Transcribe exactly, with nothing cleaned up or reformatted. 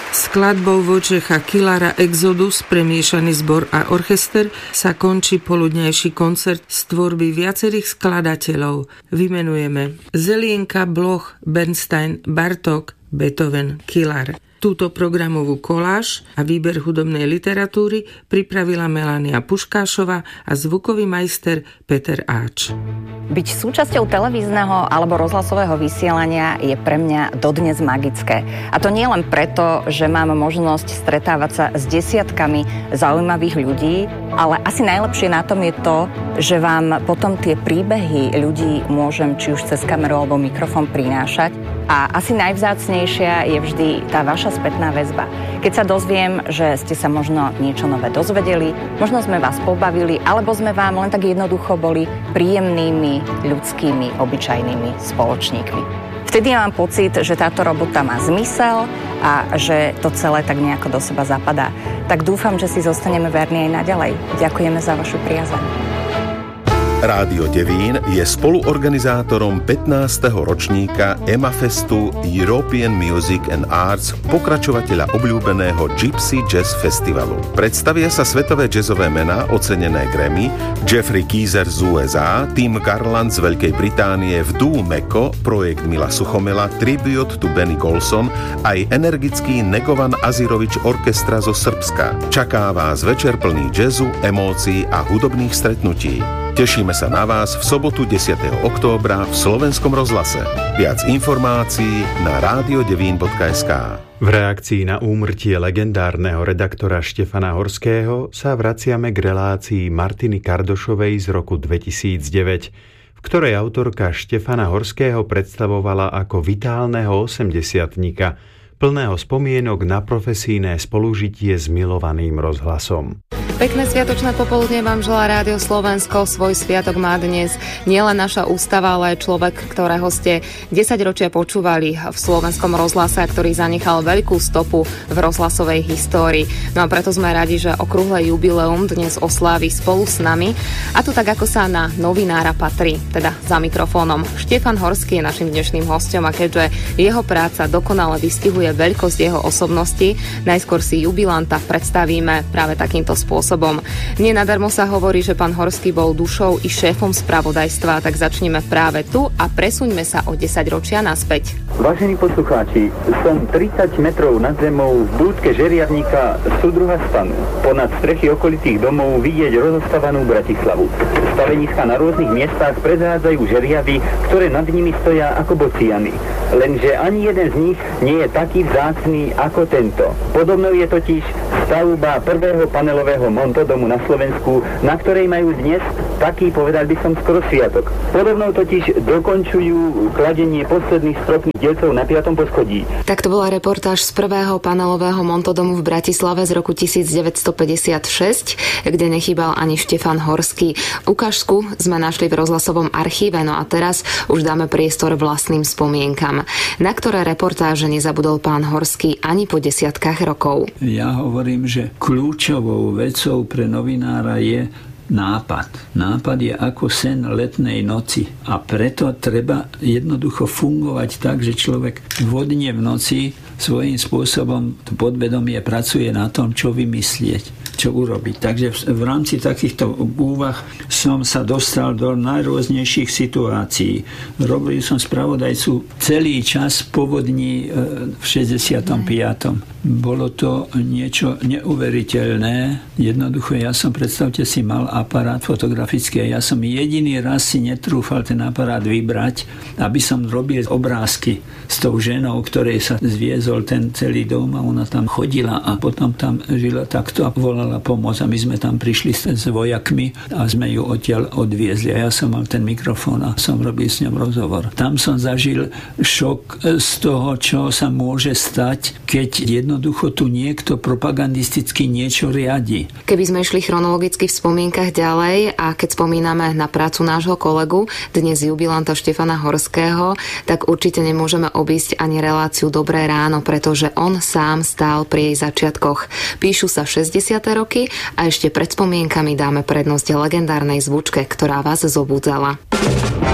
Skladbou Vojtecha Killara Exodus, premiešaný zbor a orchester, sa končí poludňajší koncert z tvorby viacerých skladateľov. Vymenujeme Zelienka, Bloch, Bernstein, Bartók, Beethoven, Killar. Túto programovú koláž a výber hudobnej literatúry pripravila Melania Puškášová a zvukový majster Peter Áč. Byť súčasťou televízneho alebo rozhlasového vysielania je pre mňa dodnes magické. A to nie len preto, že mám možnosť stretávať sa s desiatkami zaujímavých ľudí, ale asi najlepšie na tom je to, že vám potom tie príbehy ľudí môžem či už cez kameru alebo mikrofón prinášať. A asi najvzácnejšia je vždy tá vaša spätná väzba. Keď sa dozviem, že ste sa možno niečo nové dozvedeli, možno sme vás pobavili, alebo sme vám len tak jednoducho boli príjemnými, ľudskými, obyčajnými spoločníkmi. Vtedy mám pocit, že táto robota má zmysel a že to celé tak nejako do seba zapadá. Tak dúfam, že si zostaneme verní aj naďalej. Ďakujeme za vašu priazeň. Rádio Devín je spoluorganizátorom pätnásteho ročníka EMAFestu European Music and Arts, pokračovateľa obľúbeného Gypsy Jazz Festivalu. Predstavia sa svetové jazzové mená ocenené Grammy, Jeffrey Keezer z ú es á, Tim Garland z Veľkej Británie, Vdú Meko, projekt Mila Suchomela, Tribute to Benny Golson, aj energický Negovan Azirovič orchestra zo Srbska. Čaká vás večer plný jazzu, emócií a hudobných stretnutí. Tešíme sa na vás v sobotu desiateho októbra v Slovenskom rozhlase. Viac informácií na rádio devín bodka es ká. V reakcii na úmrtie legendárneho redaktora Štefana Horského sa vraciame k relácii Martiny Kardošovej z roku dvetisícdeväť, v ktorej autorka Štefana Horského predstavovala ako vitálneho osemdesiatnika, plného spomienok na profesijné spolužitie s milovaným rozhlasom. Pekné sviatočné popoludne vám želá Rádio Slovensko. Svoj sviatok má dnes nielen naša ústava, ale aj človek, ktorého ste desaťročia počúvali v Slovenskom rozhlase, ktorý zanechal veľkú stopu v rozhlasovej histórii. No a preto sme radi, že okrúhle jubileum dnes oslávi spolu s nami. A to tak, ako sa na novinára patrí, teda za mikrofónom. Štefan Horský je našim dnešným hosťom a keďže jeho práca dokonale vystihuje veľkosť jeho osobnosti, najskôr si jubilanta predstavíme práve takýmto spôsobom. Nenadarmo sa hovorí, že pán Horský bol dušou i šéfom spravodajstva, tak začneme práve tu a presuňme sa o desať ročia naspäť. Vážení poslucháči, som tridsať metrov nad zemou v búdke žeriavníka súdruha stanu. Ponad strechy okolitých domov vidieť rozostávanú Bratislavu. Staveniska na rôznych miestach prezrádzajú žeriavy, ktoré nad nimi stoja ako bociany. Lenže ani jeden z nich nie je taký vzácny ako tento. Podobnou je totiž stavba prvého panelového montodomu na Slovensku, na ktorej majú dnes taký, povedal by som, skoro sviatok. Podobnou totiž dokončujú kladenie posledných stropných dielcov na piatom poschodí. Tak to bola reportáž z prvého panelového montodomu v Bratislave z roku devätnásťstopäťdesiatšesť, kde nechýbal ani Štefan Horský. Ukážku sme našli v rozhlasovom archíve, no a teraz už dáme priestor vlastným spomienkam. Na ktoré reportáže nezabudol pán Horský ani po desiatkách rokov? Ja hovorím, že kľúčovou vecou pre novinára je nápad. Nápad je ako sen letnej noci a preto treba jednoducho fungovať tak, že človek vodne v noci svojím spôsobom to podvedomie pracuje na tom, čo vymyslieť, čo urobiť. Takže v, v rámci takýchto úvah som sa dostal do najrôznejších situácií. Robil som spravodajcu celý čas povodní v šesťdesiatom piatom Bolo to niečo neuveriteľné. Jednoducho ja som, predstavte si, mal aparát fotografický a ja som jediný raz si netrúfal ten aparát vybrať, aby som robil obrázky s tou ženou, ktorej sa zviezol ten celý dom a ona tam chodila a potom tam žila takto a volala pomoc a my sme tam prišli s vojakmi a sme ju odtiaľ odviezli a ja som mal ten mikrofón a som robil s ňom rozhovor. Tam som zažil šok z toho, čo sa môže stať, keď jednoducho tu niekto propagandisticky niečo riadi. Keby sme išli chronologicky v spomienkach ďalej a keď spomíname na prácu nášho kolegu, dnes jubilanta Štefana Horského, tak určite nemôžeme obísť ani reláciu Dobré ráno, pretože on sám stál pri jej začiatkoch. Píšu sa šesťdesiate roky a ešte pred spomienkami dáme prednosť legendárnej zvučke, ktorá vás zobudzala.